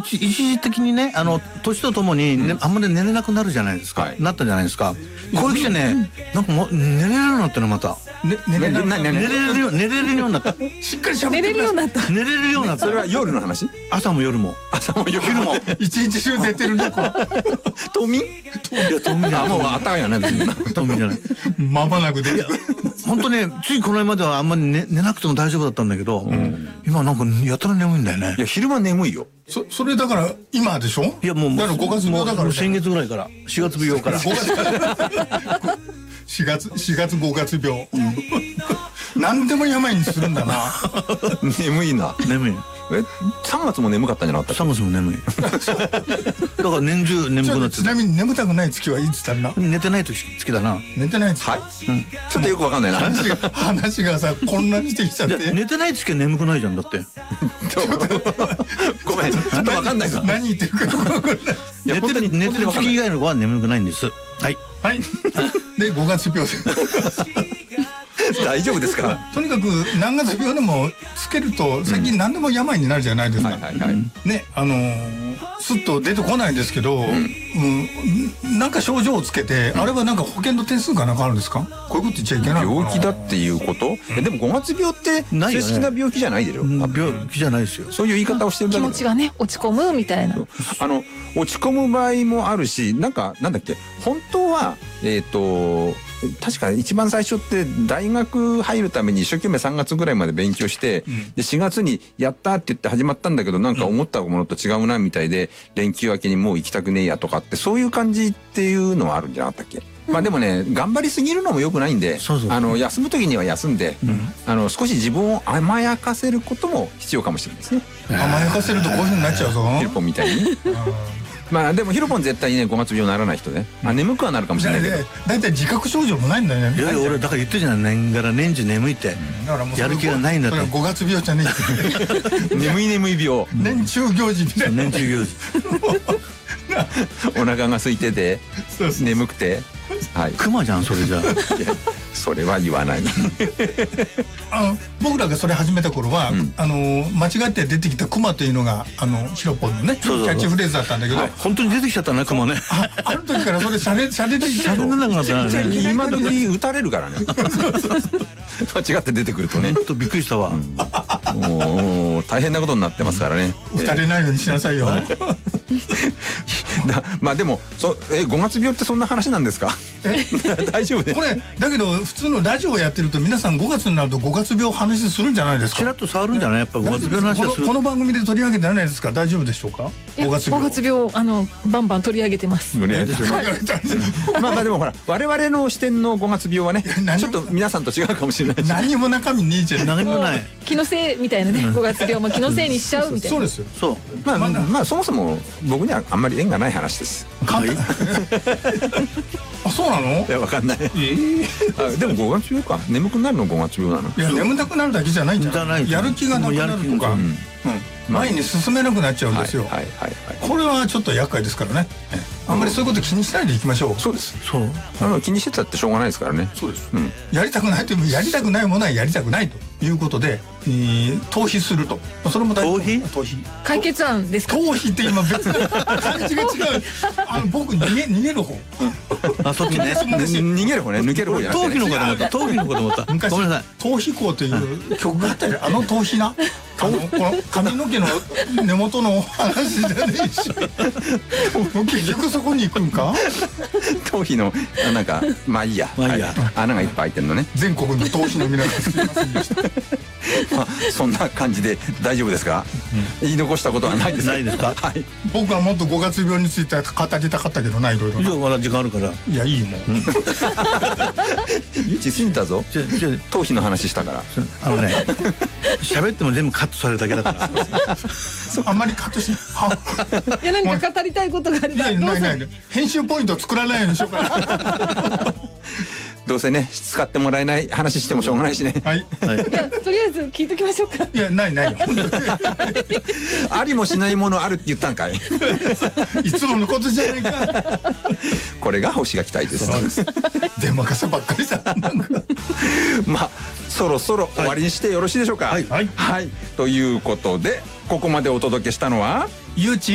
一時的にね、年とともに、ね、あんまり寝れなくなるじゃないですか、 はい、 なったじゃないですか。これ来てね、なんかもう寝れるようになったのまた。寝れるようになった。 しっかりしゃべ寝れるようになった。 寝れるようになった。 それは夜の話？ 朝も夜も。 昼も。 一日中寝てるね。 冬眠？いや冬眠じゃない。もうあったかいよね。 冬眠じゃない。 まもなく出てくる。 本当ね、ついこの間まではあんまり寝なくても大丈夫だったんだけど、今なんかやたら眠いんだよね。 いや昼間眠いよ。 それだから今でしょ？いやもうだから5月病だから。 先月ぐらいから4月病から。 4月5月病。何でも病にするんだな。 眠いな。 眠い。 3月も眠かったんじゃなかった？ 3月も眠い。だから年中眠くなって。 ちなみに眠たくない月はいつだな？ 寝てない月だな。 寝てない月。 はい。ちょっとよくわかんないな。 話がさ混乱してきちゃって。 寝てない月は眠くないじゃんだって。 ごめん。ちょっとわかんないぞ。 何言ってるか分かんない。 寝てる月以外の子は眠くないんです。はい。 はい。で5月病で。 大丈夫ですか？ とにかく何月病でもつけると最近何でも病になるじゃないですか。ね、すっと出てこないんですけど、なんか症状をつけて、あれはなんか保険の点数かなんかあるんですか？こういうこと言っちゃいけないのかな。 病気だっていうこと？でも5月病って正式な病気じゃないでしょ？ 病気じゃないですよ。 そういう言い方をしてるだけ。 気持ちがね落ち込むみたいな。 落ち込む場合もあるし、なんだっけ、本当は確か一番最初って大学入るために一生懸命3月ぐらいまで勉強して、で4月にやったって言って始まったんだけど、なんか思ったものと違うなみたいで、連休明けにもう行きたくねえやとかって、そういう感じっていうのはあるんじゃなかったっけ？まあでもね、頑張りすぎるのも良くないんで、休む時には休んで、少し自分を甘やかせることも必要かもしれないですね。 甘やかせるとこういう風になっちゃうぞ。 ヒロポンみたいにね。まあでもヒロポン絶対にね5月病ならない人ね。眠くはなるかもしれないけど。 だいたい自覚症状もないんだよね。 いや俺だから言ってるじゃない、年がら年中眠いって。やる気がないんだって。 5月病じゃねえ。眠い病。 年中行事みたいな。 年中行事。 お腹が空いてて眠くて。はい。 クマじゃんそれじゃ。 それは言わない。 僕らがそれ始めた頃は間違って出てきたクマというのがヒロポンのねキャッチフレーズだったんだけど、 本当に出てきちゃったねクマね。 ある時からそれシャレできちゃう。 今時撃たれるからね。間違って出てくるとね。 ちょっとびっくりしたわ。 もう大変なことになってますからね。 撃たれないようにしなさいよ。 まあでも5月病ってそんな話なんですか？大丈夫です。 これだけど普通のラジオをやってると皆さん5月になると5月病話するんじゃないですか？ ちらっと触るんじゃない？やっぱ5月病の話はする。 この番組で取り上げてないですか？大丈夫でしょうか？5月病バンバン取り上げてます。 まあでもほら我々の視点の5月病はねちょっと皆さんと違うかもしれない。 何も中身ねえじゃん。 何もない。 気のせいみたいなね。5月病も気のせいにしちゃうみたいな。 そうですよ。 そう。 まあそもそも僕にはあんまり縁がない話です。 はい。 あ、そうなの？ いやわかんない。でも5月病か。眠くなるの5月病なの？ いや眠たくなるだけじゃないんじゃない。やる気がなくなるとか、前に進めなくなっちゃうんですよ。これはちょっと厄介ですからね。あんまりそういうこと気にしないでいきましょう。 そうです。そう。気にしてたってしょうがないですからね。 そうです。やりたくないとやりたくないものはやりたくないということで逃避すると。それも大事。逃避。 解決案ですか？ 逃避って今別に感じが違う。僕逃げる方。 あ、そっちね。 逃げる方ね。抜ける方じゃなくて。 逃避のかと思った。逃避のかと思った。 昔ごめんなさい。 逃避行という曲があったり、逃避な。この髪の毛の根元の話じゃねえし。結局そこに行くんか？ 頭皮のなんかまあいいや。穴がいっぱい開いてるのね。 全国の頭皮の皆さんすみませんでした。 そんな感じで大丈夫ですか？言い残したことはないですか？ ないですか？ はい。 僕はもっと5月病について語りたかったけどな、いろいろ。 じゃあまだ時間あるから。 いやいいもん。 ゆち過ぎたぞ。頭皮の話したから。 喋っても全部カットされるだけだから。 あんまりカットしない。 いや何か語りたいことがあれば。 ない編集ポイント作らないようにしようかな。 どうせね使ってもらえない話してもしょうがないしね。 はい。 いやとりあえず聞いときましょうか。 いやないよ。 ありもしないものあるって言ったんかい。 いつものことじゃないか。 これが星が期待です。 出任せばっかりだ。 まあそろそろ終わりにしてよろしいでしょうか。はい。ということでここまでお届けしたのはゆうち